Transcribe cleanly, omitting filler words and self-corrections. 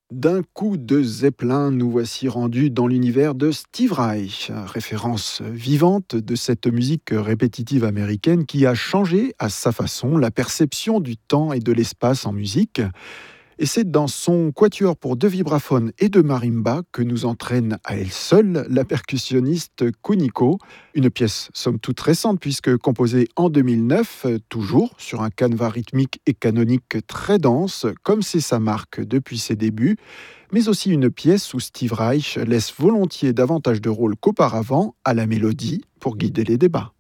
D'un coup de Zeppelin, nous voici rendus dans l'univers de Steve Reich, référence vivante de cette musique répétitive américaine qui a changé à sa façon la perception du temps et de l'espace en musique. Et c'est dans son quatuor pour deux vibraphones et deux marimbas que nous entraîne à elle seule la percussionniste Kuniko, une pièce somme toute récente puisque composée en 2009, toujours sur un canevas rythmique et canonique très dense, comme c'est sa marque depuis ses débuts, mais aussi une pièce où Steve Reich laisse volontiers davantage de rôle qu'auparavant à la mélodie pour guider les débats.